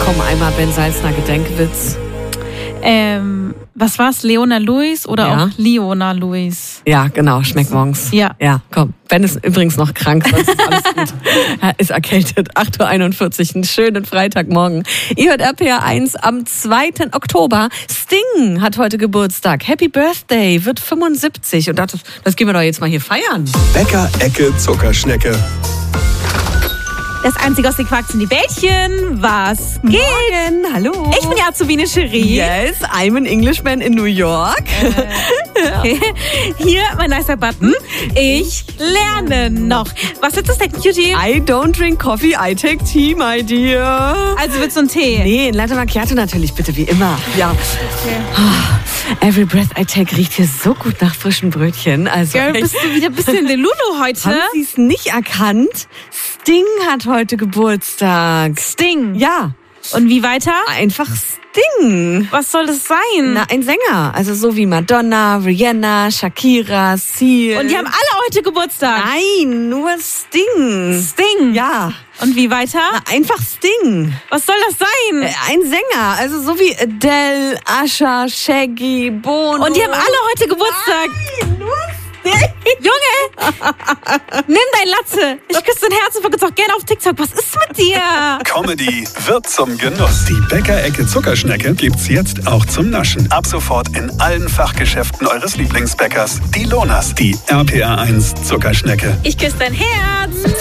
Komm, einmal Ben Salzner Gedenkwitz. Was war's? Leona Lewis oder Ja. auch Leona Lewis? Ja, genau, schmeckt morgens. Ja. Ja, komm. Ben ist übrigens noch krank, sonst ist alles gut. Er ist erkältet. 8.41 Uhr, einen schönen Freitagmorgen. Ihr hört RPA 1 am 2. Oktober. Sting hat heute Geburtstag. Happy Birthday, wird 75. Und das gehen wir doch jetzt mal hier feiern. Bäcker-Ecke Zuckerschnecke. Das Einzige aus den Quarks sind die Bällchen. Was geht? Morgen, hallo. Ich bin die Azubine Cherie. Yes, I'm an Englishman in New York. Okay. Hier mein nicer Button. Ich lerne noch. Was ist das denn, Cutie? I don't drink coffee, I take tea, my dear. Also willst du einen Tee? Nee, ein Latte Macchiato natürlich, bitte, wie immer. Ja. Okay. Every breath I take riecht hier so gut nach frischen Brötchen. Also, Girl, bist du wieder ein bisschen der Lulu heute? haben Sie es nicht erkannt? Sting hat heute Geburtstag. Sting. Ja, Und wie weiter? einfach Sting. Was soll das sein? Na, ein Sänger. Also so wie Madonna, Rihanna, Shakira, Seal. Und die haben alle heute Geburtstag. Nein, nur Sting. Sting. Ja. Und wie weiter? Na, einfach Sting. Was soll das sein? Ein Sänger, also so wie Adele, Usher, Shaggy, Bono. Und die haben alle heute Geburtstag. Nein, nur Sting. Junge, nimm dein Latze. Ich küsse dein Herz und vergiss auch gerne auf TikTok. Was ist mit dir? Comedy wird zum Genuss. Die Bäcker-Ecke Zuckerschnecke gibt's jetzt auch zum Naschen. Ab sofort in allen Fachgeschäften eures Lieblingsbäckers. Die Lonas, die RPA 1 Zuckerschnecke. Ich küsse dein Herz.